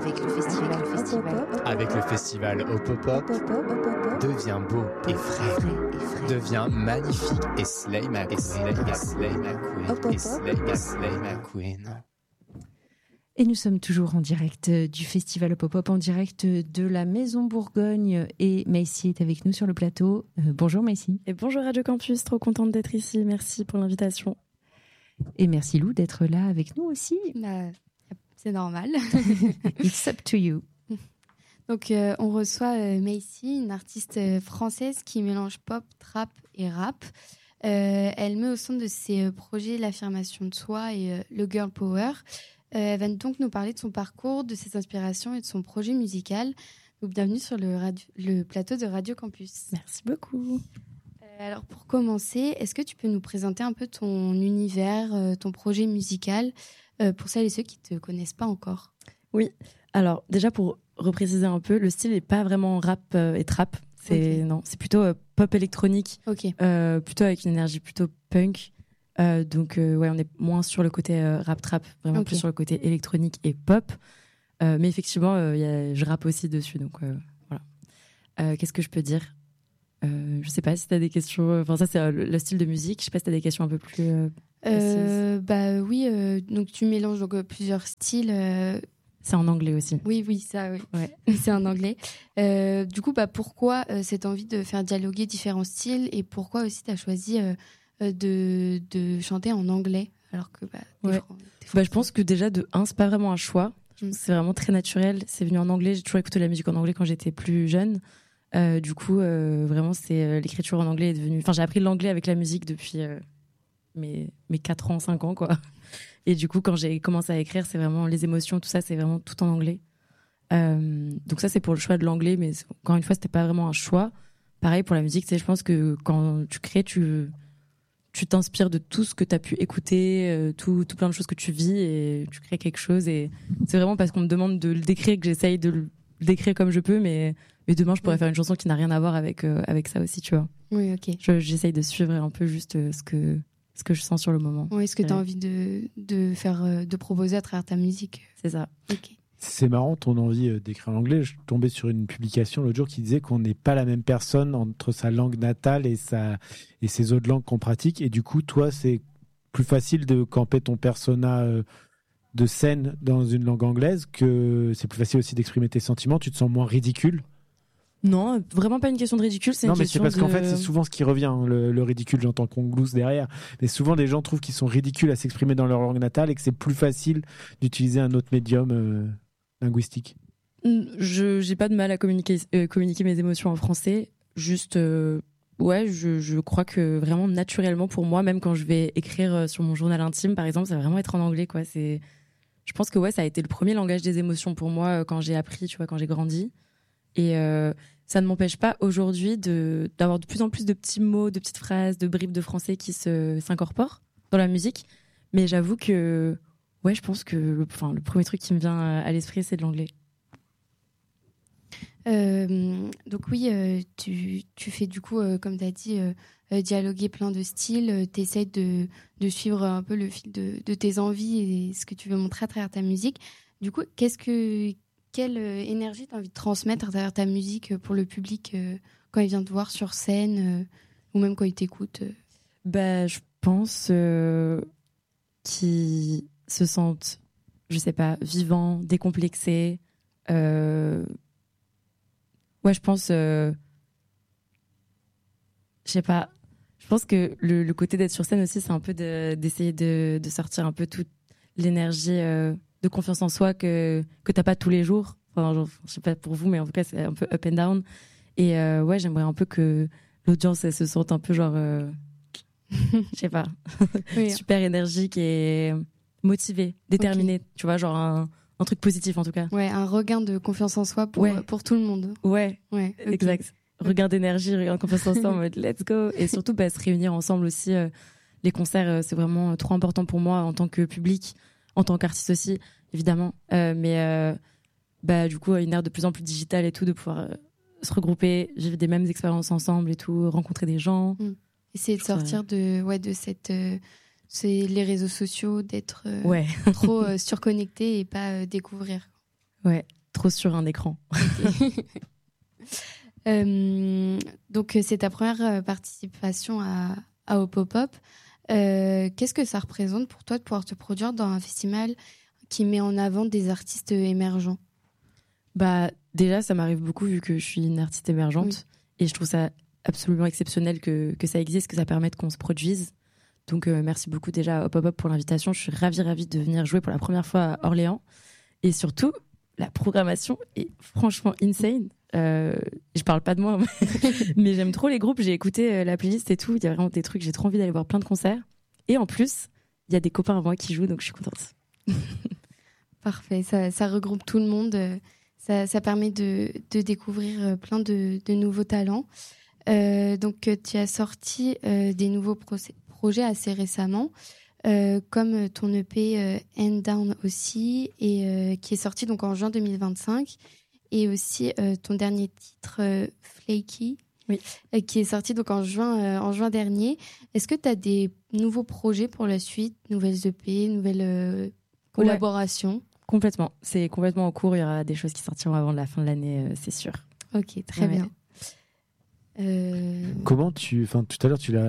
Avec le festival Opopop, devient beau et frais, devient magnifique et Slay McQueen. Et nous sommes toujours en direct du festival Opopop, en direct de la Maison Bourgogne, et Maïsy est avec nous sur le plateau. Bonjour Maïsy. Et bonjour Radio Campus, trop contente d'être ici, merci pour l'invitation. Et merci Lou d'être là avec nous aussi. C'est normal. It's up to you. Donc on reçoe Maïsy, une artiste française qui mélange pop, trap et rap. Elle met au centre de ses projets l'affirmation de soi et le girl power. Elle va donc nous parler de son parcours, de ses inspirations et de son projet musical. Donc, bienvenue sur le plateau de Radio Campus. Merci beaucoup. Alors pour commencer, est-ce que tu peux nous présenter un peu ton univers, ton projet musical, pour celles et ceux qui ne te connaissent pas encore? Oui, alors déjà pour repréciser un peu, le style n'est pas vraiment rap et trap. C'est plutôt pop électronique, plutôt avec une énergie plutôt punk. Donc on est moins sur le côté rap trap, vraiment plus sur le côté électronique et pop, mais effectivement je rappe aussi dessus, donc voilà. Qu'est-ce que je peux dire? Je sais pas si t'as des questions, enfin ça c'est le style de musique, je sais pas si t'as des questions un peu plus précises. Oui, donc tu mélanges donc plusieurs styles. C'est en anglais aussi. Oui, ça, oui. Ouais. C'est en anglais. Du coup, pourquoi cette envie de faire dialoguer différents styles, et pourquoi aussi t'as choisi de chanter en anglais alors que je pense que déjà de 1 c'est pas vraiment un choix, c'est vraiment très naturel, c'est venu en anglais, j'ai toujours écouté la musique en anglais quand j'étais plus jeune, du coup vraiment c'est l'écriture en anglais est devenue, enfin j'ai appris l'anglais avec la musique depuis mes 4 ans 5 ans quoi, et du coup quand j'ai commencé à écrire c'est vraiment les émotions, tout ça c'est vraiment tout en anglais, donc ça c'est pour le choix de l'anglais, mais encore une fois c'était pas vraiment un choix. Pareil pour la musique, je pense que quand tu crées tu t'inspires de tout ce que tu as pu écouter, tout plein de choses que tu vis, et tu crées quelque chose. Et c'est vraiment parce qu'on me demande de le décrire que j'essaye de le décrire comme je peux, mais demain je pourrais faire une chanson qui n'a rien à voir avec ça aussi, tu vois. Oui, ok. J'essaye de suivre un peu juste ce que je sens sur le moment. Oui, ce que tu as envie de proposer à travers ta musique. C'est ça. Ok. C'est marrant ton envie d'écrire en anglais. Je tombais sur une publication l'autre jour qui disait qu'on n'est pas la même personne entre sa langue natale et ses autres langues qu'on pratique. Et du coup, toi, c'est plus facile de camper ton persona de scène dans une langue anglaise, que c'est plus facile aussi d'exprimer tes sentiments. Tu te sens moins ridicule? Non, vraiment pas une question de ridicule. Non, mais c'est parce qu'en fait, c'est souvent ce qui revient, hein, le ridicule. J'entends qu'on glousse derrière. Mais souvent, les gens trouvent qu'ils sont ridicules à s'exprimer dans leur langue natale et que c'est plus facile d'utiliser un autre médium linguistique. J'ai pas de mal à communiquer mes émotions en français. Juste, je crois que vraiment naturellement pour moi, même quand je vais écrire sur mon journal intime, par exemple, ça va vraiment être en anglais, quoi. Je pense que ça a été le premier langage des émotions pour moi quand j'ai appris, tu vois, quand j'ai grandi. Et ça ne m'empêche pas aujourd'hui d'avoir de plus en plus de petits mots, de petites phrases, de bribes de français qui s'incorporent dans la musique. Mais j'avoue que je pense que le premier truc qui me vient à l'esprit, c'est de l'anglais. Donc oui, tu fais du coup, comme tu as dit, dialoguer plein de styles. Tu essaies de suivre un peu le fil de tes envies et ce que tu veux montrer à travers ta musique. Du coup, quelle énergie tu as envie de transmettre à travers ta musique pour le public quand il vient te voir sur scène ou même quand il t'écoute? Je pense qu'ils se sentent, je sais pas, vivants, décomplexés. Je pense, je sais pas. Je pense que le côté d'être sur scène aussi, c'est un peu d'essayer de sortir un peu toute l'énergie de confiance en soi que t'as pas tous les jours. Enfin, je sais pas pour vous, mais en tout cas, c'est un peu up and down. Et j'aimerais un peu que l'audience elle se sente un peu genre, je sais pas, oui. Super énergique et motivée, déterminée. Okay. Tu vois, genre un truc positif en tout cas. Ouais, un regain de confiance en soi pour tout le monde. Ouais, okay. Exact. Regain d'énergie, regain de confiance en soi en mode let's go. Et surtout, se réunir ensemble aussi. Les concerts, c'est vraiment trop important pour moi en tant que public, en tant qu'artiste aussi, évidemment. Mais du coup, une ère de plus en plus digitale et tout, de pouvoir se regrouper, vivre des mêmes expériences ensemble et tout, rencontrer des gens. Essayer de sortir de cette... c'est les réseaux sociaux, d'être trop surconnecté et pas découvrir. Ouais, trop sur un écran. Donc, c'est ta première participation au pop-up. Qu'est-ce que ça représente pour toi de pouvoir te produire dans un festival qui met en avant des artistes émergents? Bah, déjà, ça m'arrive beaucoup vu que je suis une artiste émergente. Oui. Et je trouve ça absolument exceptionnel que ça existe, que ça permette qu'on se produise. Donc, merci beaucoup déjà au Pop-Up pour l'invitation. Je suis ravie de venir jouer pour la première fois à Orléans. Et surtout, la programmation est franchement insane. Je parle pas de moi, mais j'aime trop les groupes. J'ai écouté la playlist et tout. Il y a vraiment des trucs. J'ai trop envie d'aller voir plein de concerts. Et en plus, il y a des copains à moi qui jouent, donc je suis contente. Parfait, ça regroupe tout le monde. Ça permet de découvrir plein de nouveaux talents. Donc, tu as sorti des nouveaux projets assez récemment, comme ton EP Hand Down aussi, et qui est sorti donc en juin 2025, et aussi ton dernier titre Flaky, oui. Qui est sorti donc en juin dernier. Est-ce que tu as des nouveaux projets pour la suite, nouvelles EP, nouvelles collaborations? Complètement. C'est complètement en cours. Il y aura des choses qui sortiront avant la fin de l'année, c'est sûr. Ok, très bien. Comment tout à l'heure, tu